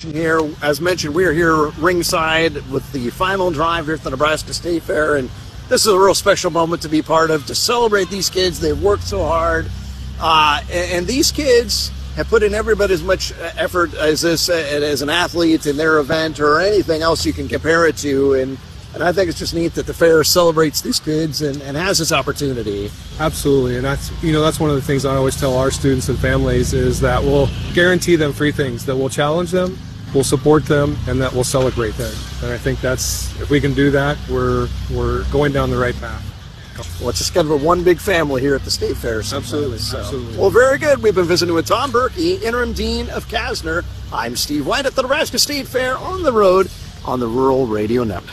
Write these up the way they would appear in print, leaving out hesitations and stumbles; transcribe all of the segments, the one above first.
celebration here. As mentioned, we are here ringside with the final drive here at the Nebraska State Fair, and this is a real special moment to be part of, to celebrate these kids. They've worked so hard, and these kids have put in every bit as much effort as this as an athlete in their event or anything else you can compare it to. And I think it's just neat that the fair celebrates these kids and has this opportunity. Absolutely, and that's one of the things I always tell our students and families is that we'll guarantee them three things: that we'll challenge them, we'll support them, and that we'll celebrate them. And I think if we can do that, we're going down the right path. Well, it's just kind of one big family here at the State Fair. Absolutely. Well, very good. We've been visiting with Tom Berkey, Interim Dean of Kasner. I'm Steve White at the Nebraska State Fair on the road on the Rural Radio Network.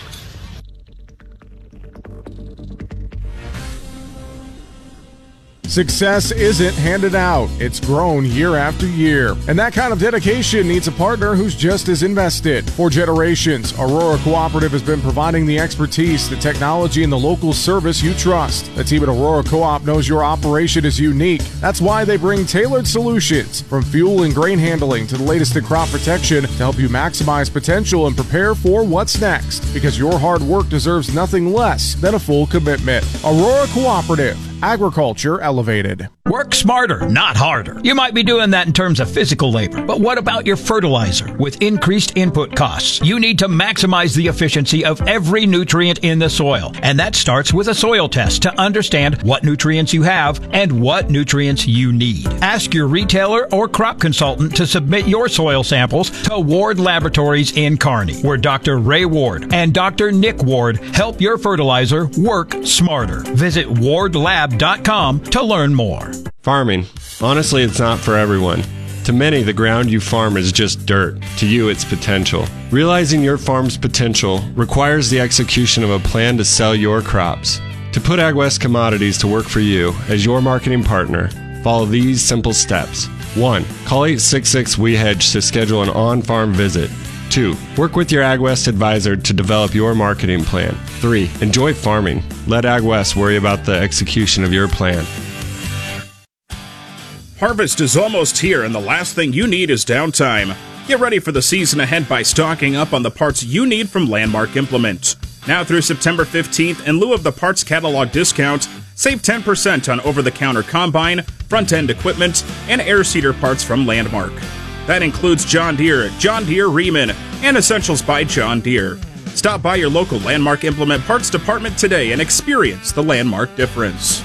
Success isn't handed out, it's grown year after year. And that kind of dedication needs a partner who's just as invested. For generations, Aurora Cooperative has been providing the expertise, the technology, and the local service you trust. The team at Aurora Co-op knows your operation is unique. That's why they bring tailored solutions, from fuel and grain handling to the latest in crop protection, to help you maximize potential and prepare for what's next. Because your hard work deserves nothing less than a full commitment. Aurora Cooperative. Agriculture elevated. Work smarter, not harder. You might be doing that in terms of physical labor, but what about your fertilizer? With increased input costs, you need to maximize the efficiency of every nutrient in the soil. And that starts with a soil test to understand what nutrients you have and what nutrients you need. Ask your retailer or crop consultant to submit your soil samples to Ward Laboratories in Kearney, where Dr. Ray Ward and Dr. Nick Ward help your fertilizer work smarter. Visit wardlab.com to learn more. Farming. Honestly, it's not for everyone. To many, the ground you farm is just dirt. To you, it's potential. Realizing your farm's potential requires the execution of a plan to sell your crops. To put AgWest Commodities to work for you as your marketing partner, follow these simple steps. 1. Call 866-WE-HEDGE to schedule an on-farm visit. 2. Work with your AgWest advisor to develop your marketing plan. 3. Enjoy farming. Let AgWest worry about the execution of your plan. Harvest is almost here, and the last thing you need is downtime. Get ready for the season ahead by stocking up on the parts you need from Landmark Implement. Now through September 15th, in lieu of the parts catalog discount, save 10% on over-the-counter combine, front-end equipment, and air seeder parts from Landmark. That includes John Deere, Riemann, and Essentials by John Deere. Stop by your local Landmark Implement Parts Department today and experience the Landmark difference.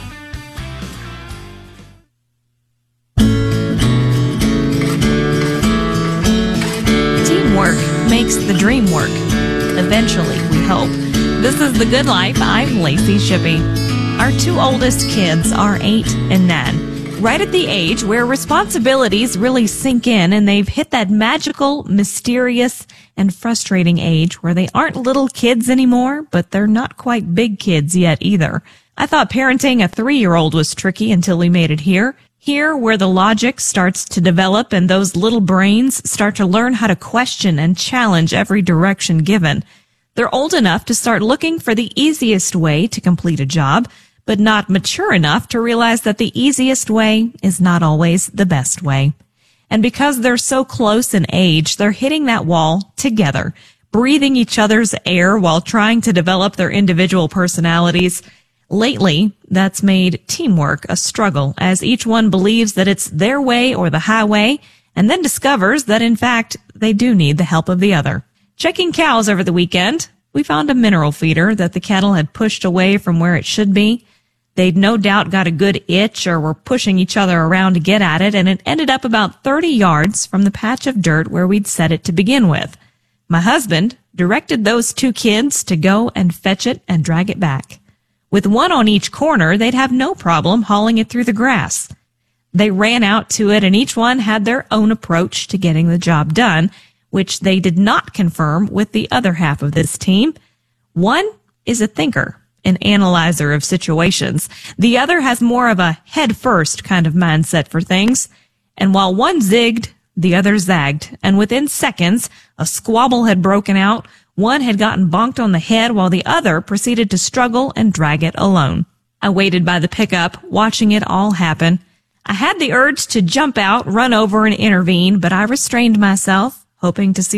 Teamwork makes the dream work. Eventually, we hope. This is The Good Life. I'm Lacey Shippey. Our two oldest kids are 8 and 9. Right at the age where responsibilities really sink in and they've hit that magical, mysterious, and frustrating age where they aren't little kids anymore, but they're not quite big kids yet either. I thought parenting a 3-year-old was tricky until we made it here. Here, where the logic starts to develop and those little brains start to learn how to question and challenge every direction given. They're old enough to start looking for the easiest way to complete a job, but not mature enough to realize that the easiest way is not always the best way. And because they're so close in age, they're hitting that wall together, breathing each other's air while trying to develop their individual personalities. Lately, that's made teamwork a struggle, as each one believes that it's their way or the highway, and then discovers that, in fact, they do need the help of the other. Checking cows over the weekend, we found a mineral feeder that the cattle had pushed away from where it should be. They'd no doubt got a good itch or were pushing each other around to get at it, and it ended up about 30 yards from the patch of dirt where we'd set it to begin with. My husband directed those two kids to go and fetch it and drag it back. With one on each corner, they'd have no problem hauling it through the grass. They ran out to it, and each one had their own approach to getting the job done, which they did not confirm with the other half of this team. One is a thinker, an analyzer of situations. The other has more of a head-first kind of mindset for things. And while one zigged, the other zagged. And within seconds, a squabble had broken out. One had gotten bonked on the head while the other proceeded to struggle and drag it alone. I waited by the pickup, watching it all happen. I had the urge to jump out, run over, and intervene, but I restrained myself, hoping to see